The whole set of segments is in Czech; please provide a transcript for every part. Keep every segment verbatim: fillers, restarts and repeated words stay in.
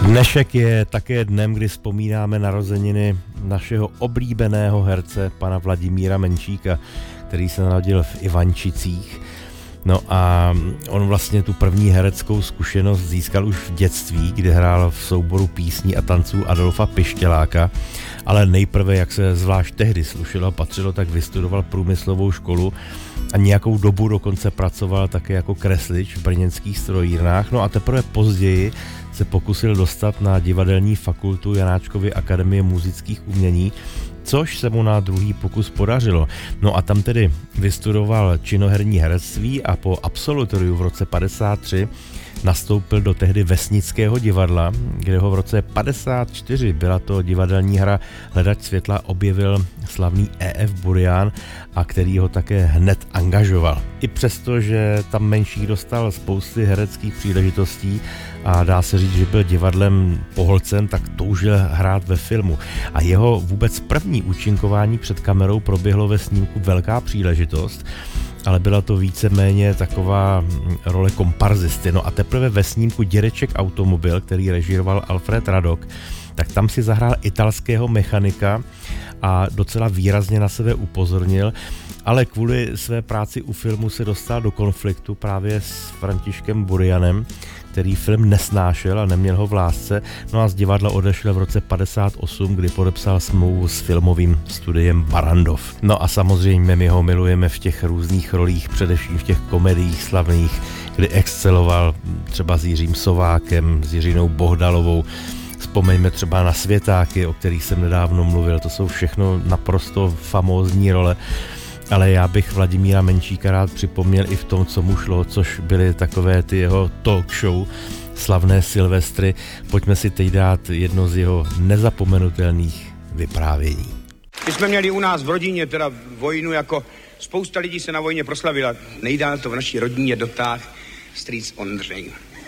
Dnešek je také dnem, kdy vzpomínáme narozeniny našeho oblíbeného herce, pana Vladimíra Menšíka, který se narodil v Ivančicích. No a on vlastně tu první hereckou zkušenost získal už v dětství, kdy hrál v souboru písní a tanců Adolfa Pištěláka, ale nejprve, jak se zvlášť tehdy slušelo a patřilo, tak vystudoval průmyslovou školu a nějakou dobu dokonce pracoval také jako kreslič v brněnských strojírnách. No a teprve později se pokusil dostat na divadelní fakultu Janáčkovy akademie múzických umění, což se mu na druhý pokus podařilo. No a tam tedy vystudoval činoherní herectví a po absolutoriu v roce padesát tři nastoupil do tehdy Vesnického divadla, kde ho v roce padesát čtyři, byla to divadelní hra Hledač světla, objevil slavný E F Burian, a který ho také hned angažoval. I přesto, že tam Menšík dostal spousty hereckých příležitostí a dá se říct, že byl divadlem pohlcen, tak toužil hrát ve filmu. A jeho vůbec první účinkování před kamerou proběhlo ve snímku Velká příležitost, ale byla to víceméně taková role komparzisty. No a teprve ve snímku Dědeček automobil, který režíroval Alfred Radok, tak tam si zahrál italského mechanika a docela výrazně na sebe upozornil, ale kvůli své práci u filmu se dostal do konfliktu právě s Františkem Burianem, který film nesnášel a neměl ho v lásce. No a z divadla odešel v roce padesát osm, kdy podepsal smlouvu s filmovým studiem Barrandov. No a samozřejmě my ho milujeme v těch různých rolích, především v těch komediích slavných, kdy exceloval třeba s Jiřím Sovákem, s Jiřinou Bohdalovou. Vzpomeňme třeba na Světáky, o kterých jsem nedávno mluvil, to jsou všechno naprosto famózní role. Ale já bych Vladimíra Menšíka rád připomněl i v tom, co mu šlo, což byly takové ty jeho talk show, slavné Silvestry. Pojďme si teď dát jedno z jeho nezapomenutelných vyprávění. My jsme měli u nás v rodině teda vojnu, jako spousta lidí se na vojně proslavila. Nejdál to v naší rodině dotáhl strýc Ondřej.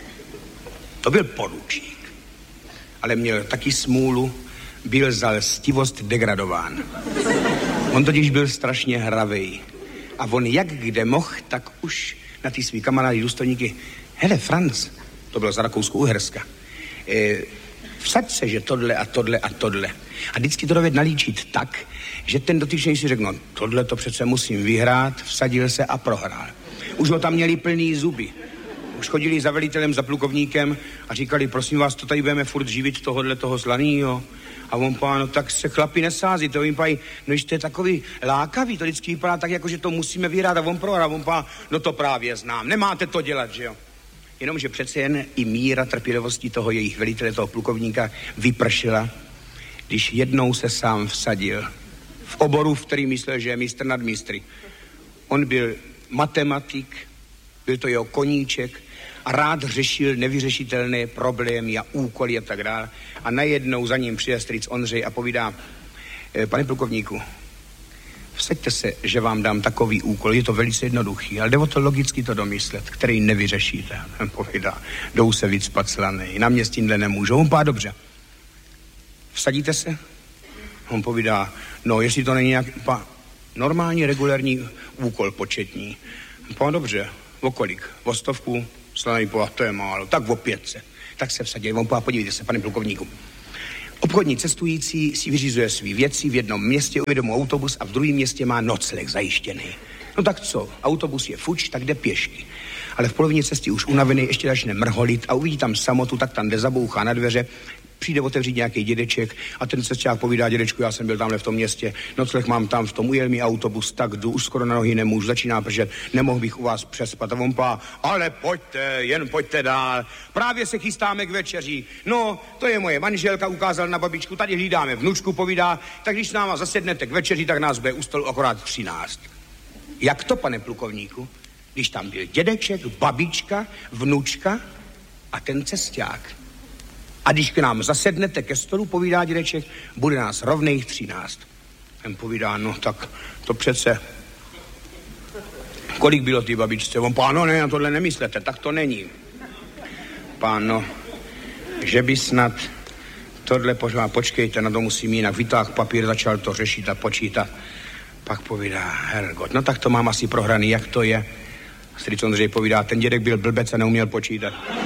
To byl poručík, ale měl taky smůlu, byl za lstivost degradován. On totiž byl strašně hravej. A on jak kde mohl, tak už na ty svý kamarády důstojníky, hele Franz, to bylo za Rakousko-Uherska, e, vsaď se, že tohle a tohle a tohle. A vždycky to dovedl nalíčit tak, že ten dotyčný si řekl, no tohle to přece musím vyhrát, vsadil se a prohrál. Už ho tam měli plný zuby. Už chodili za velitelem, za plukovníkem a říkali, prosím vás, to tady budeme furt živit tohohle toho zlanýho. A on pá, no tak se chlapi nesází, to jim pají, no když to je takový lákavý, to vždycky vypadá tak, jako že to musíme vyhrát a on prohrá, a on pá, no to právě znám, nemáte to dělat, že jo. Jenomže přece jen i míra trpělivosti toho jejich velitele, toho plukovníka vypršela, když jednou se sám vsadil v oboru, v který myslel, že je mistr nad mistry. On byl matematik, byl to jeho koníček, a rád řešil nevyřešitelné problémy a úkoly a tak dále. A najednou za ním přijde strýc Ondřej a povídá, pane plukovníku, vsaďte se, že vám dám takový úkol, je to velice jednoduchý, ale jde o to logicky to domyslet, který nevyřešíte. On povídá, jdou se vycpat slanej, na mě s tímhle nemůžou. On pá, dobře. Vsadíte se? On povídá, no jestli to není nějak, pá, normální, regulární úkol početní. On pá, dobře, o kolik? O stovku? Slaný pová, to je málo, tak o pětce. Tak se vsadil, on pová, podívejte se, pane plukovníku. Obchodní cestující si vyřizuje svý věci, v jednom městě ujede mu autobus a v druhém městě má nocleh zajištěný. No tak co, autobus je fuč, tak jde pěšky. Ale v polovině cesty už unavený ještě začne mrholit a uvidí tam samotu, tak tam jde, zabouchá na dveře, přijde otevřít nějaký dědeček a ten cesták povídá, dědečku, já jsem byl tamhle v tom městě, nocleh mám tam v tom, ujel mi autobus, tak jdu, už skoro na nohy nemůžu, začíná pršet, nemohl bych u vás přespat. A on pá, ale pojďte, jen pojďte dál, právě se chystáme k večeři. No, to je moje manželka, ukázal na babičku, tady hlídáme vnučku, povídá, tak když s náma zasednete k večeři, tak nás bude u stolu akorát třináct. Jak to, pane plukovníku? Když tam byl dědeček, babička, vnučka a ten cesták. A když k nám zasednete ke stolu, povídá dědeček, bude nás rovných třináct. Ten povídá, no tak to přece... Kolik bylo ty babičce? On pán, no ne, na tohle nemyslete, tak to není. Pán, no, že by snad tohle požádá, počkejte, na to musím jinak. Vytáhl papír, začal to řešit a počítat. Pak povídá, hergot, no tak to mám asi prohraný, jak to je? Strýc Ondřej povídá, ten dědek byl blbec a neuměl počítat.